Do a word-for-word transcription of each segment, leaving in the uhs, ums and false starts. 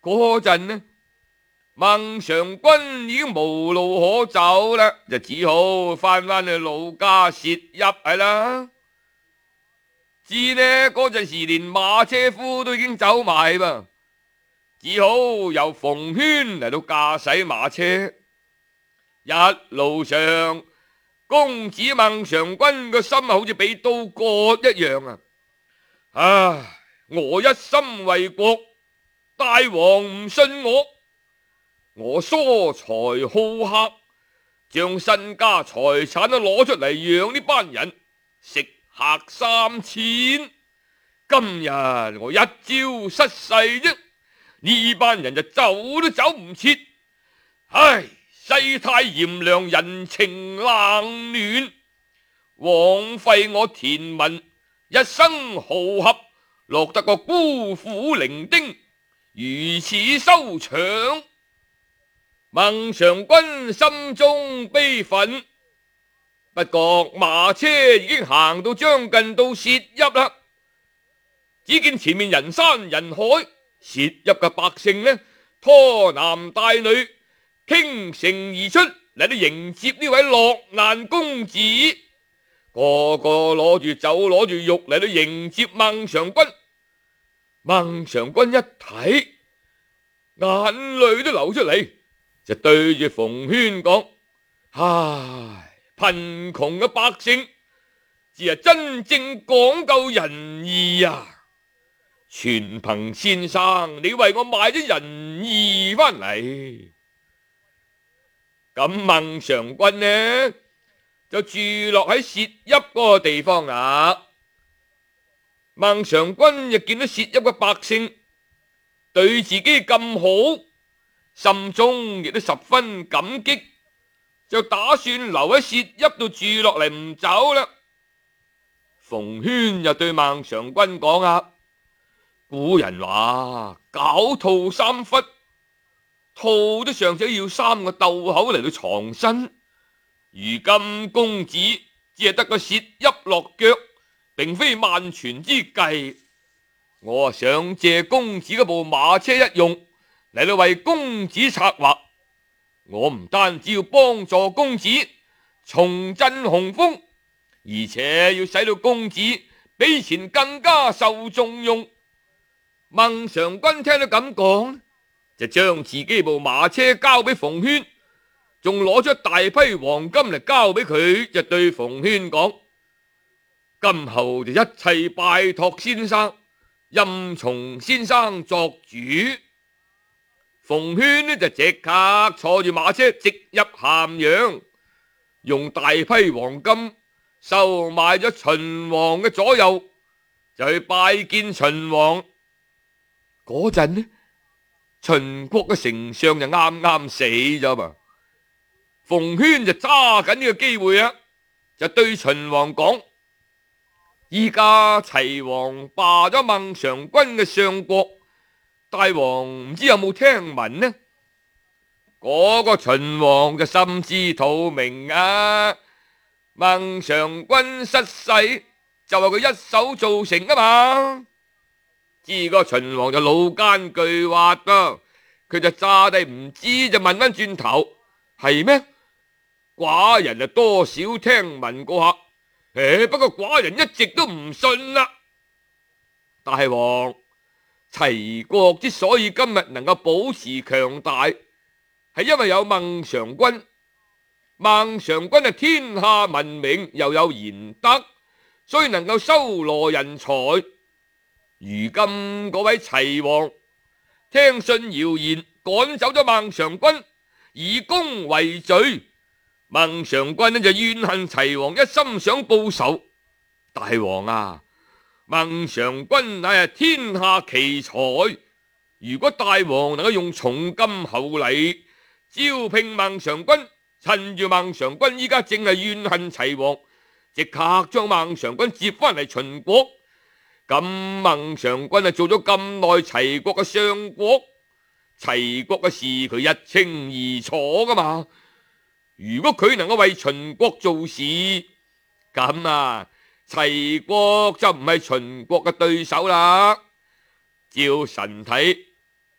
嗰陣呢，孟嘗君已經無路可走啦，就只好翻返去老家薛邑係啦。知呢嗰陣時連馬車夫都已經走埋噃，只好由馮諼嚟到駕駛馬車。一路上，公子孟嘗君個心好似俾刀割一樣啊！唉，我一心為國，大王唔信我，我疏財好客，將身家財產都攞出嚟養呢班人，食客三千。今日我一朝失勢啫，呢班人就走都走唔切。唉，世態炎涼，人情冷暖，枉費我田文一生豪俠，落得個孤苦伶仃，如此收場。孟嘗君心中悲憤，不覺馬車已經行到將近到薛邑啦。只見前面人山人海，薛邑嘅百姓呢，拖男帶女傾城而出嚟到迎接呢位落難公子，個個攞住酒攞住肉嚟到迎接孟嘗君。孟嘗君一睇，眼淚都流出嚟，就對住馮諼講：唉，貧窮嘅百姓至係真正講究仁義啊！全憑先生你為我買咗仁義翻嚟。咁孟嘗君呢就住落喺薛邑嗰個地方啦。孟嘗君就見到薛邑嘅百姓對自己咁好，心中亦都十分感激，就打算留喺薛邑度住落嚟唔走啦。馮諼就對孟嘗君講啊：古人話狡兔三窟，兔都尚且要三個竇口嚟到藏身，如今公子只係得個薛邑落腳，並非萬全之計。我想借公子嗰部馬車一用，嚟到為公子策劃。我唔單止要幫助公子重振雄風，而且要使到公子比以前更加受重用。孟嘗君聽到咁講，就將自己部馬車交俾馮諼，仲攞咗大批黃金嚟交俾佢，就對馮諼講：今後就一切拜託先生，任從先生作主。馮諼呢就即刻坐住馬車直入咸陽，用大批黃金收買咗秦王嘅左右，就去拜見秦王。嗰陣呢，秦國嘅丞相就啱啱死咗嘛。馮諼就揸緊呢個機會啊，就對秦王講：依家齊王罷咗孟嘗君嘅相國，大王唔知有冇聽聞呢？嗰、那個秦王就心知肚明啊，孟嘗君失勢就係佢一手造成啊嘛。知個秦王就老奸巨猾啊，佢就詐地唔知，就問翻轉頭：係咩？寡人就多少聽聞過下，誒，不過寡人一直都唔信啦。大王，齊國之所以今日能夠保持強大，係因為有孟嘗君。孟嘗君係天下聞名，又有賢德，所以能夠收羅人才。如今嗰位齊王聽信謠言，趕走咗孟嘗君，以功為罪。孟嘗君呢就怨恨齊王，一心想報仇。大王啊，孟嘗君乃係天下奇才，如果大王能夠用重金厚禮招聘孟嘗君，趁住孟嘗君依家正係怨恨齊王，即刻將孟嘗君接翻嚟秦國。咁孟嘗君啊做咗咁耐齊國嘅相國，齊國嘅事佢一清二楚噶嘛。如果佢能夠為秦國做事，咁啊齊國就唔係秦國嘅對手啦。照神睇，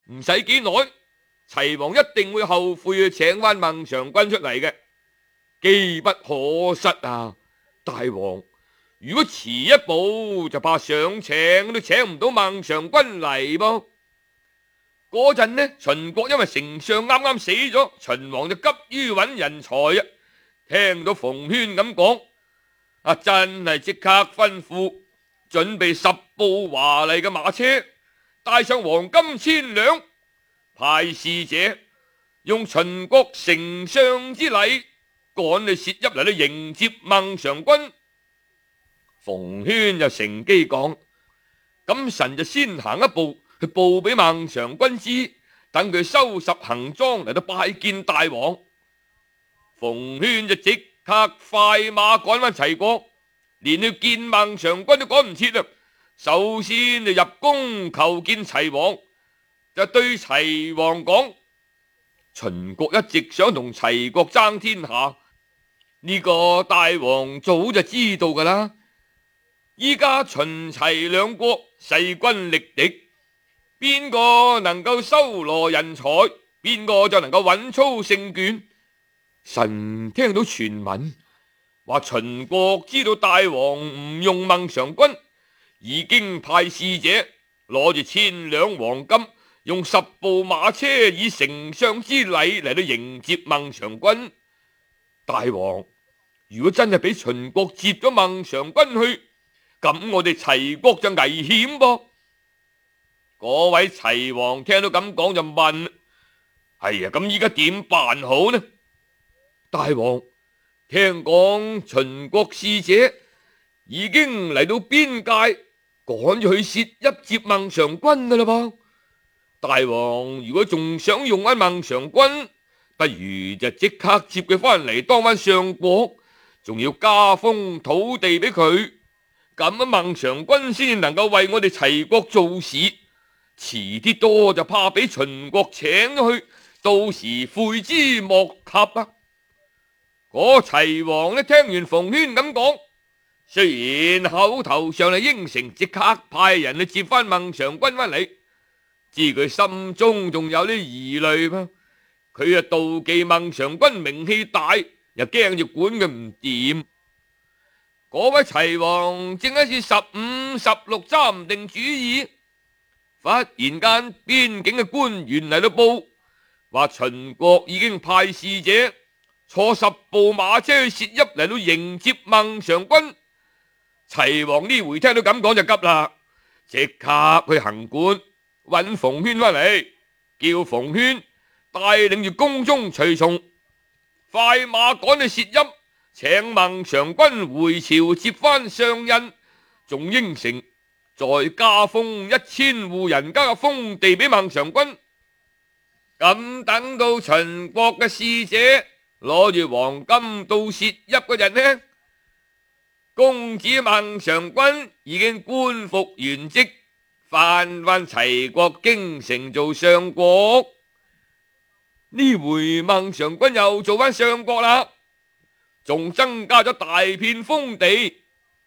唔使幾耐，齊王一定會後悔去請翻孟嘗君出嚟嘅，機不可失啊！大王，如果遲一步，就怕上請都請唔到孟嘗君嚟噃。嗰陣呢，秦國因為丞相啱啱死咗，秦王就急於揾人才啊！聽到馮諼咁講，啊，真係即刻吩咐準備十部華麗嘅馬車，帶上黃金千兩，派使者用秦國丞相之禮趕去薛邑嚟到迎接孟嘗君。馮諼就乘機講：咁臣就先行一步去報俾孟嘗君知，等佢收拾行裝嚟到拜見大王。馮諼就即刻快馬趕返齊國，連去見孟嘗君都趕唔切啦。首先就入宮求見齊王，就對齊王講：秦國一直想同齊國爭天下，呢個大王早就知道噶啦。依家秦齊兩國勢均力敵，邊個能夠收羅人才，邊個就能夠穩操勝券。臣聽到傳聞話秦國知道大王唔用孟嘗君，已經派使者攞住千兩黃金，用十部馬車以丞相之禮嚟到迎接孟嘗君。大王，如果真係俾秦國接咗孟嘗君去，咁我哋齊國就危險噃。嗰位齊王聽到咁講就問：哎呀，咁依家點辦好呢？大王，聽講秦國使者已經嚟到邊界，趕咗去薛邑接孟嘗君噶啦噃。大王如果仲想用翻孟嘗君，不如就即刻接佢翻嚟當翻相國，仲要加封土地俾佢，咁啊孟嘗君先能夠為我哋齊國做事。遲啲多就怕俾秦國請咗去，到時悔之莫及啊！嗰齊王呢，聽完馮諼咁講，雖然口頭上係應承即刻派人去接翻孟嘗君翻嚟，知佢心中仲有啲疑慮噃。佢啊妒忌孟嘗君名氣大，又驚住管佢唔掂。嗰位齊王正喺是十五十六揸唔定主意，忽然間邊境嘅官員嚟到報，話秦國已經派使者坐十部馬車去薛邑嚟到迎接孟嘗君。齊王呢回聽到咁講就急啦，即刻去行館揾馮諼翻嚟，叫馮諼帶領住宮中隨從快馬趕去薛邑，請孟嘗君回朝接翻上印，仲應承再加封一千戶人家嘅封地俾孟嘗君。咁等到秦國嘅使者攞住黃金到薛邑嗰日呢，公子孟嘗君已經官復原職，翻返齊國京城做相國。呢回孟嘗君又做翻相國啦，仲增加咗大片封地。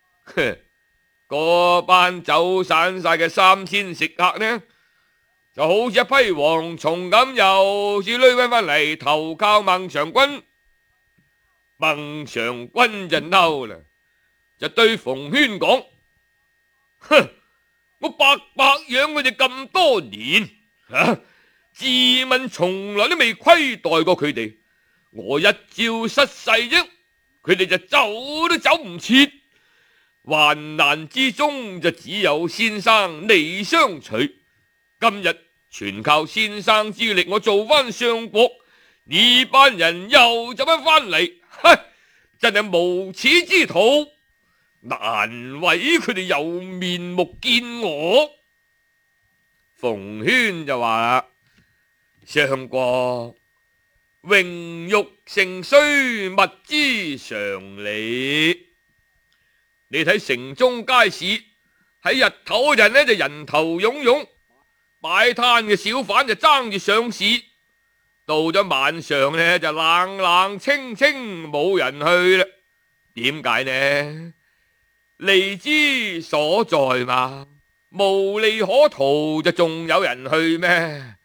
嗰班走散晒嘅三千食客呢，就好似一批蝗蟲咁，又似攆翻翻嚟投靠孟嘗君。孟嘗君就嬲啦，就對馮諼講：哼，我白白養佢哋咁多年，啊，自問從來都未虧待過佢哋，我一朝失勢啫，佢哋就走都走唔切。患難之中就只有先生你相隨，今日全靠先生之力，我做翻相國，呢班人又走翻翻嚟，嘿，真係無恥之徒，難為佢哋有面目見我。馮諼就話啦：相國，榮辱盛衰，物之常理。你睇城中街市，喺日頭嗰陣呢就人頭湧湧，擺攤嘅小販就爭住上市，到咗晚上呢就冷冷清清，冇人去啦。點解呢？利之所在嘛，無利可圖就仲有人去咩？